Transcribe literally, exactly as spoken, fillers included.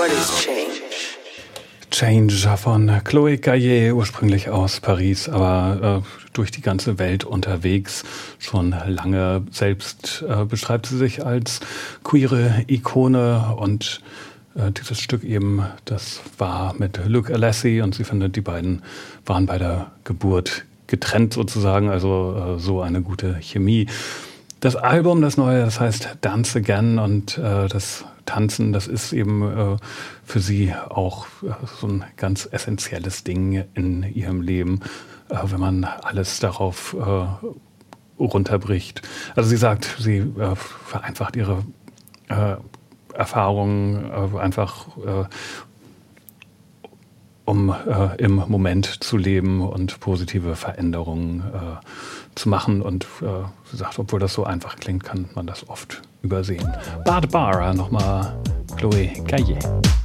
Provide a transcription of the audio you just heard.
What is change? Change von Chloé Caillet, ursprünglich aus Paris, aber äh, durch die ganze Welt unterwegs. Schon lange selbst äh, beschreibt sie sich als queere Ikone und äh, dieses Stück eben, das war mit Luke Alessi und sie findet, die beiden waren bei der Geburt getrennt sozusagen, also äh, so eine gute Chemie. Das Album, das neue, das heißt Dance Again und äh, das Tanzen, das ist eben äh, für sie auch äh, so ein ganz essentielles Ding in ihrem Leben, äh, wenn man alles darauf äh, runterbricht. Also sie sagt, sie äh, vereinfacht ihre äh, Erfahrungen äh, einfach, äh, um äh, im Moment zu leben und positive Veränderungen äh, zu machen. Und äh, sie sagt, obwohl das so einfach klingt, kann man das oft übersehen. Bad Bara, nochmal Chloé Caillet.